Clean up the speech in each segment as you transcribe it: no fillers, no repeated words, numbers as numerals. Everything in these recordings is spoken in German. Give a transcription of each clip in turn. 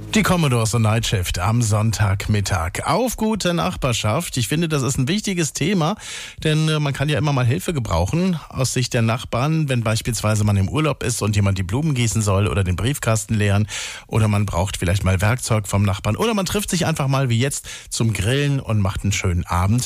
Die Commodores und Night Shift am Sonntagmittag. Auf gute Nachbarschaft. Ich finde, das ist ein wichtiges Thema, denn man kann ja immer mal Hilfe gebrauchen aus Sicht der Nachbarn, wenn beispielsweise man im Urlaub ist und jemand die Blumen gießen soll oder den Briefkasten leeren oder man braucht vielleicht mal Werkzeug vom Nachbarn oder man trifft sich einfach mal wie jetzt zum Grillen und macht einen schönen Abend.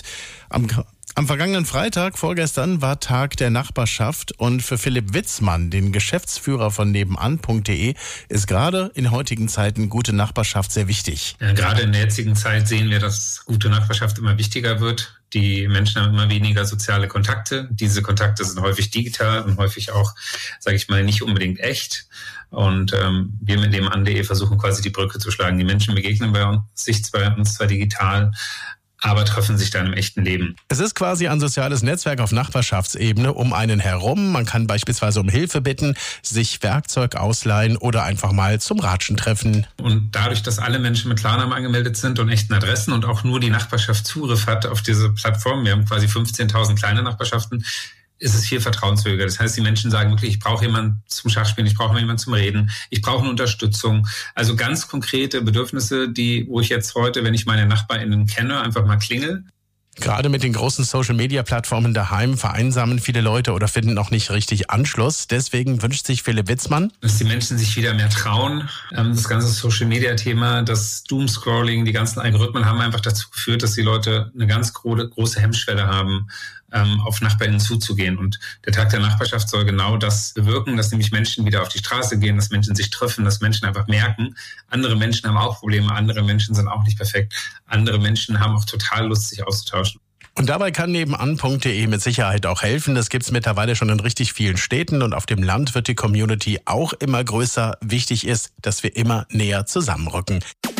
Am vergangenen Freitag, vorgestern, war Tag der Nachbarschaft und für Philipp Witzmann, den Geschäftsführer von nebenan.de, ist gerade in heutigen Zeiten gute Nachbarschaft sehr wichtig. Ja, gerade in der jetzigen Zeit sehen wir, dass gute Nachbarschaft immer wichtiger wird. Die Menschen haben immer weniger soziale Kontakte. Diese Kontakte sind häufig digital und häufig auch, sage ich mal, nicht unbedingt echt. Und wir mit nebenan.de versuchen quasi die Brücke zu schlagen. Die Menschen begegnen sich zwar digital, aber treffen sich dann im echten Leben. Es ist quasi ein soziales Netzwerk auf Nachbarschaftsebene um einen herum. Man kann beispielsweise um Hilfe bitten, sich Werkzeug ausleihen oder einfach mal zum Ratschen treffen. Und dadurch, dass alle Menschen mit Klarnamen angemeldet sind und echten Adressen und auch nur die Nachbarschaft Zugriff hat auf diese Plattform, wir haben quasi 15.000 kleine Nachbarschaften, ist es viel vertrauenswürdiger. Das heißt, die Menschen sagen wirklich, ich brauche jemanden zum Schachspielen, ich brauche jemanden zum Reden, ich brauche eine Unterstützung. Also ganz konkrete Bedürfnisse, wo ich jetzt heute, wenn ich meine NachbarInnen kenne, einfach mal klingel. Gerade mit den großen Social-Media-Plattformen daheim vereinsamen viele Leute oder finden noch nicht richtig Anschluss. Deswegen wünscht sich Philipp Witzmann, dass die Menschen sich wieder mehr trauen. Das ganze Social-Media-Thema, das Doomscrolling, die ganzen Algorithmen haben einfach dazu geführt, dass die Leute eine ganz große Hemmschwelle haben, auf NachbarInnen zuzugehen. Und der Tag der Nachbarschaft soll genau das bewirken, dass nämlich Menschen wieder auf die Straße gehen, dass Menschen sich treffen, dass Menschen einfach merken, andere Menschen haben auch Probleme, andere Menschen sind auch nicht perfekt, andere Menschen haben auch total Lust, sich auszutauschen. Und dabei kann nebenan.de mit Sicherheit auch helfen. Das gibt's mittlerweile schon in richtig vielen Städten und auf dem Land wird die Community auch immer größer. Wichtig ist, dass wir immer näher zusammenrücken.